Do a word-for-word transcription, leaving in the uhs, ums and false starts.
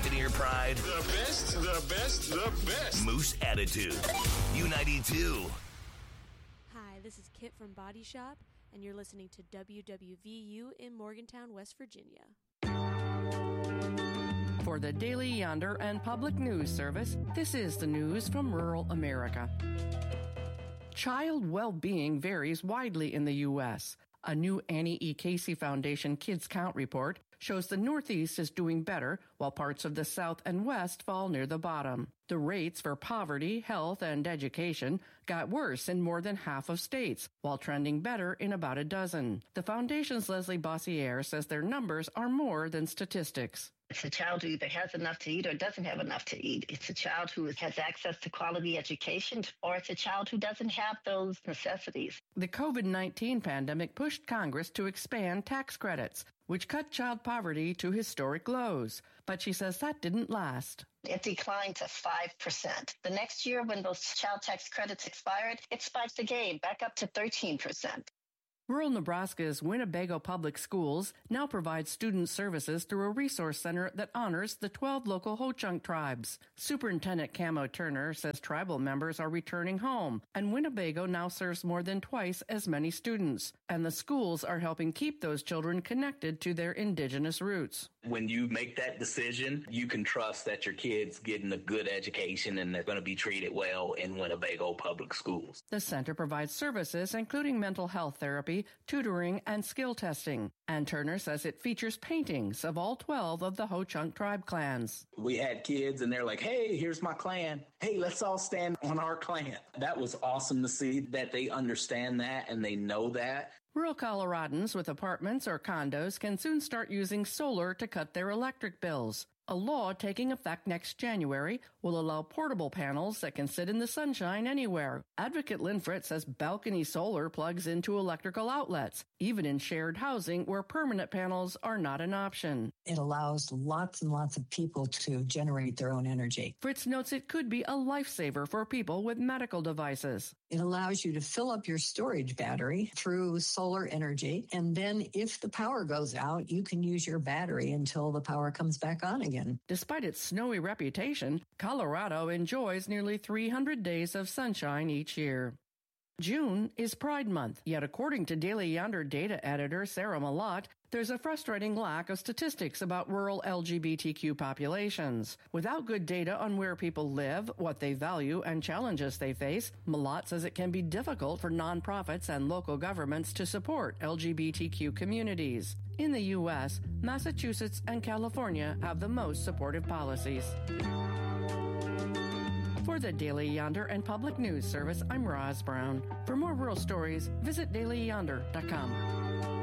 Buccaneer pride. The best, the best, the best. Moose attitude. U ninety-two. Hi, this is Kit from Body Shop, and you're listening to W W V U in Morgantown, West Virginia. For the Daily Yonder and Public News Service, this is the news from rural America. Child well-being varies widely in the U S A new Annie E. Casey Foundation Kids Count report shows the Northeast is doing better, while parts of the South and West fall near the bottom. The rates for poverty, health, and education got worse in more than half of states, while trending better in about a dozen. The foundation's Leslie Bossiere says their numbers are more than statistics. It's a child who either has enough to eat or doesn't have enough to eat. It's a child who has access to quality education, or it's a child who doesn't have those necessities. The COVID nineteen pandemic pushed Congress to expand tax credits, which cut child poverty to historic lows. But she says that didn't last. It declined to five percent. The next year, when those child tax credits expired, it spiked again, back up to thirteen percent. Rural Nebraska's Winnebago Public Schools now provides student services through a resource center that honors the twelve local Ho-Chunk tribes. Superintendent Camo Turner says tribal members are returning home, and Winnebago now serves more than twice as many students. And the schools are helping keep those children connected to their indigenous roots. When you make that decision, you can trust that your kid's getting a good education and they're going to be treated well in Winnebago Public Schools. The center provides services including mental health therapy, tutoring, and skill testing. And Turner says it features paintings of all twelve of the Ho-Chunk tribe clans. We had kids and they're like, hey, here's my clan. Hey, let's all stand on our clan. That was awesome to see that they understand that and they know that. Rural Coloradans with apartments or condos can soon start using solar to cut their electric bills. A law taking effect next January will allow portable panels that can sit in the sunshine anywhere. Advocate Lynn Fritz says balcony solar plugs into electrical outlets, even in shared housing where permanent panels are not an option. It allows lots and lots of people to generate their own energy. Fritz notes it could be a lifesaver for people with medical devices. It allows you to fill up your storage battery through solar energy, and then if the power goes out, you can use your battery until the power comes back on again. Despite its snowy reputation, Colorado enjoys nearly three hundred days of sunshine each year. June is Pride Month, yet according to Daily Yonder data editor Sarah Malott, there's a frustrating lack of statistics about rural L G B T Q populations. Without good data on where people live, what they value, and challenges they face, Malott says it can be difficult for nonprofits and local governments to support L G B T Q communities. In the U S, Massachusetts and California have the most supportive policies. For the Daily Yonder and Public News Service, I'm Roz Brown. For more rural stories, visit daily yonder dot com.